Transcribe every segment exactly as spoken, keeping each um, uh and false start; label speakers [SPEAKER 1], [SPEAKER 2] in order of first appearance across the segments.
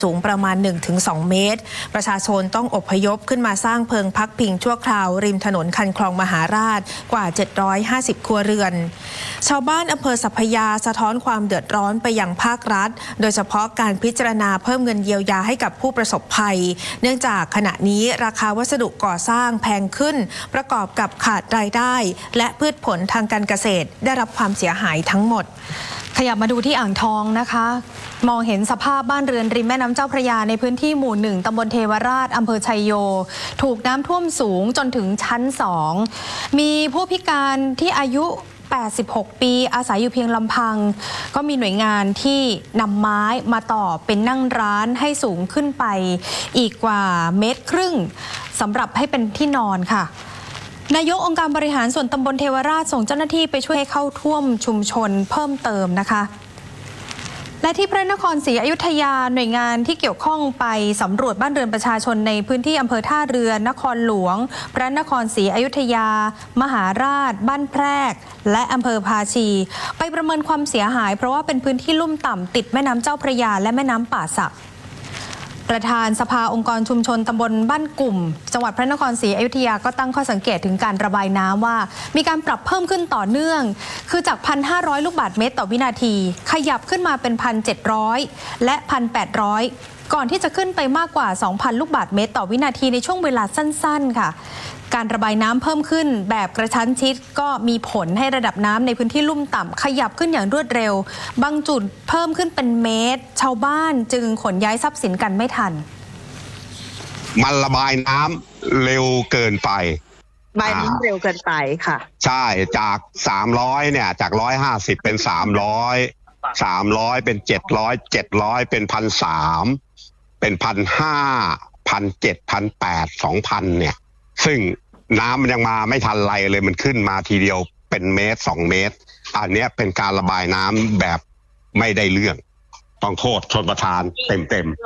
[SPEAKER 1] สูงประมาณ หนึ่งถึงสอง เมตรประชาชนต้องอพยพขึ้นมาสร้างเพิงพักพิงชั่วคราวริมถนนคันคลองมหาราชกว่าเจ็ดร้อยห้าสิบครัวเรือนชาวบ้านอำเภอสัพพยาสะท้อนความเดือดร้อนไปยังภาครัฐโดยเฉพาะการพิจารณาเพิ่มเงินเยียวยาให้กับผู้ประสบภัยเนื่องจากขณะนี้ราคาวัสดุก่อสร้างแพงขึ้นประกอบกับขาดรายได้และพืชผลทางการเกษตรได้รับความเสียหายทั้งหมด
[SPEAKER 2] ขยับมาดูที่อ่างทองนะคะมองเห็นสภาพบ้านเรือนริมแม่น้ำเจ้าพระยาในพื้นที่หมู่หนึ่งตำบลเทวราชอำเภอชัยโยถูกน้ำท่วมสูงจนถึงชั้นสองมีผู้พิการที่อายุแปดสิบหกปีอาศัยอยู่เพียงลำพังก็มีหน่วยงานที่นำไม้มาต่อเป็นนั่งร้านให้สูงขึ้นไปอีกกว่าเมตรครึ่งสำหรับให้เป็นที่นอนค่ะนายกองค์การบริหารส่วนตำบลเทวราชส่งเจ้าหน้าที่ไปช่วยให้เข้าท่วมชุมชนเพิ่มเติมนะคะและที่พระนครศรีอยุธยาหน่วยงานที่เกี่ยวข้องไปสำรวจบ้านเรือนประชาชนในพื้นที่อำเภอท่าเรือนครหลวงพระนครศรีอยุธยามหาราชบ้านแพรกและอำเภอภาชีไปประเมินความเสียหายเพราะว่าเป็นพื้นที่ลุ่มต่ำติดแม่น้ำเจ้าพระยาและแม่น้ำป่าสักประธานสภาองค์กรชุมชนตำบลบ้านกลุ่มจังหวัดพระนครศรีอยุธยาก็ตั้งข้อสังเกตถึงการระบายน้ำว่ามีการปรับเพิ่มขึ้นต่อเนื่องคือจาก หนึ่งพันห้าร้อย ลูกบาศก์เมตรต่อวินาทีขยับขึ้นมาเป็น หนึ่งพันเจ็ดร้อย และ หนึ่งพันแปดร้อย ก่อนที่จะขึ้นไปมากกว่า สองพัน ลูกบาศก์เมตรต่อวินาทีในช่วงเวลาสั้นๆค่ะการระบายน้ำเพิ่มขึ้นแบบกระชั้นชิดก็มีผลให้ระดับน้ำในพื้นที่ลุ่มต่ำขยับขึ้นอย่างรวดเร็วบางจุดเพิ่มขึ้นเป็นเมตรชาวบ้านจึงขนย้ายทรัพย์สินกันไม่ทัน
[SPEAKER 3] มันระบายน้ำเร็วเกินไประ
[SPEAKER 4] บายน้ำเร็วเกินไปค่ะ
[SPEAKER 3] ใช่จากสามร้อยเนี่ยจากหนึ่งร้อยห้าสิบเป็นสามร้อย สามร้อยเป็นเจ็ดร้อย เจ็ดร้อยเป็น หนึ่งพันสามร้อย เป็น หนึ่งพันห้าร้อย หนึ่งพันเจ็ดร้อย หนึ่งพันแปดร้อย สองพันเนี่ยซึ่งน้ำมันยังมาไม่ทันไรเลยมันขึ้นมาทีเดียวเป็นเมตรสองเมตรอันนี้เป็นการระบายน้ำแบบไม่ได้เรื่องต้องโทษชลประทานเต็มๆ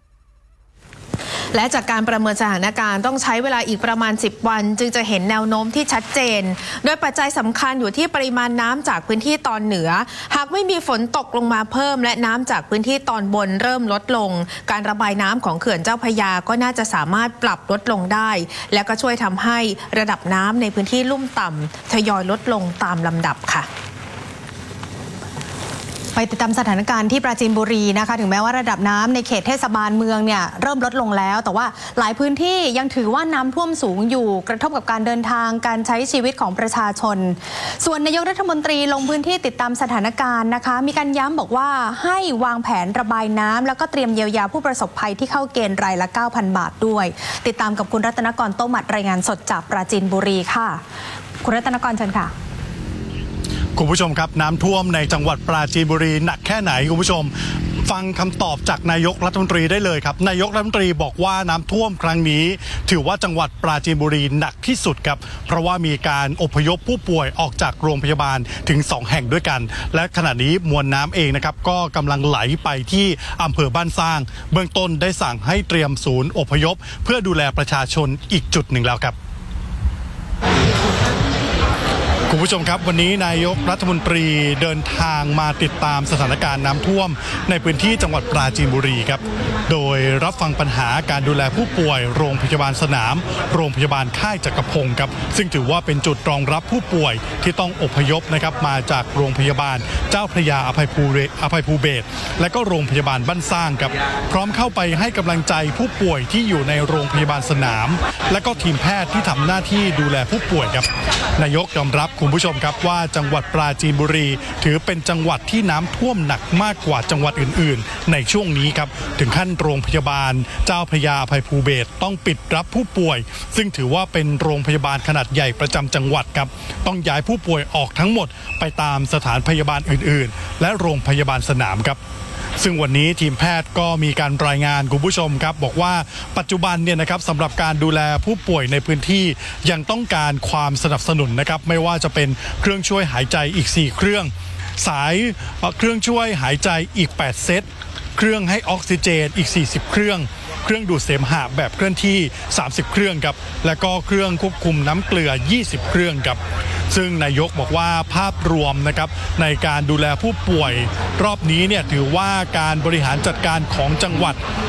[SPEAKER 1] และจากการประเมินสถานการณ์ต้องใช้เวลาอีกประมาณสิบวันจึงจะเห็นแนวโน้มที่ชัดเจนโดยปัจจัยสำคัญอยู่ที่ปริมาณน้ำจากพื้นที่ตอนเหนือหากไม่มีฝนตกลงมาเพิ่มและน้ำจากพื้นที่ตอนบนเริ่มลดลงการระบายน้ำของเขื่อนเจ้าพระยาก็น่าจะสามารถปรับลดลงได้และก็ช่วยทำให้ระดับน้ำในพื้นที่ลุ่มต่ำทยอยลดลงตามลำดับค่ะ
[SPEAKER 2] ไปติดตามสถานการณ์ที่ปราจีนบุรีนะคะถึงแม้ว่าระดับน้ำในเขตเทศบาลเมืองเนี่ยเริ่มลดลงแล้วแต่ว่าหลายพื้นที่ยังถือว่าน้ำท่วมสูงอยู่กระทบกับการเดินทางการใช้ชีวิตของประชาชนส่วนนายกรัฐมนตรีลงพื้นที่ติดตามสถานการณ์นะคะมีการย้ำบอกว่าให้วางแผนระบายน้ำแล้วก็เตรียมเยียวยาผู้ประสบภัยที่เข้าเกณฑ์รายละ เก้าพัน บาทด้วยติดตามกับคุณรัตนกรโต้หมัดรายงานสดจากปราจีนบุรีค่ะคุณรัตนกรเชิญค่ะ
[SPEAKER 5] คุณผู้ชมครับน้ำท่วมในจังหวัดปราจีนบุรีหนักแค่ไหนคุณผู้ชมฟังคำตอบจากนายกรัฐมนตรีได้เลยครับนายกรัฐมนตรีบอกว่าน้ำท่วมครั้งนี้ถือว่าจังหวัดปราจีนบุรีหนักที่สุดครับเพราะว่ามีการอพยพผู้ป่วยออกจากโรงพยาบาลถึงสองแห่งด้วยกันและขณะนี้มวลน้ำเองนะครับก็กำลังไหลไปที่อำเภอบ้านสร้างเบื้องต้นได้สั่งให้เตรียมศูนย์อพยพเพื่อดูแลประชาชนอีกจุดหนึ่งแล้วครับคุณผู้ชมครับวันนี้นายกรัฐมนตรีเดินทางมาติดตามสถานการณ์น้ำท่วมในพื้นที่จังหวัดปราจีนบุรีครับโดยรับฟังปัญหาการดูแลผู้ป่วยโรงพยาบาลสนามโรงพยาบาลค่ายจักรพงศ์ครับซึ่งถือว่าเป็นจุดรองรับผู้ป่วยที่ต้องอพยพนะครับมาจากโรงพยาบาลเจ้าพระยาอภัยภูอภัยภูเบศรและก็โรงพยาบาลบ้านสร้างครับพร้อมเข้าไปให้กำลังใจผู้ป่วยที่อยู่ในโรงพยาบาลสนามและก็ทีมแพทย์ที่ทำหน้าที่ดูแลผู้ป่วยครับนายกยอมรับคุณผู้ชมครับว่าจังหวัดปราจีนบุรีถือเป็นจังหวัดที่น้ำท่วมหนักมากกว่าจังหวัดอื่นๆในช่วงนี้ครับถึงขั้นโรงพยาบาลเจ้าพระยาอภัยภูเบศรต้องปิดรับผู้ป่วยซึ่งถือว่าเป็นโรงพยาบาลขนาดใหญ่ประจำจังหวัดครับต้องย้ายผู้ป่วยออกทั้งหมดไปตามสถานพยาบาลอื่นๆและโรงพยาบาลสนามครับซึ่งวันนี้ทีมแพทย์ก็มีการรายงานคุณผู้ชมครับบอกว่าปัจจุบันเนี่ยนะครับสำหรับการดูแลผู้ป่วยในพื้นที่ยังต้องการความสนับสนุนนะครับไม่ว่าจะเป็นเครื่องช่วยหายใจอีกสี่เครื่องสายเครื่องช่วยหายใจอีกแปดเซตเครื่องให้ออกซิเจนอีกสี่สิบเครื่องเครื่องดูดเสมหะแบบเคลื่อนที่สามสิบเครื่องครับและก็เครื่องควบคุมน้ำเกลือยี่สิบเครื่องครับซึ่งนายกบอกว่าภาพรวมนะครับในการดูแลผู้ป่วยรอบนี้เนี่ยถือว่าการบริหารจัดการของจังหวัด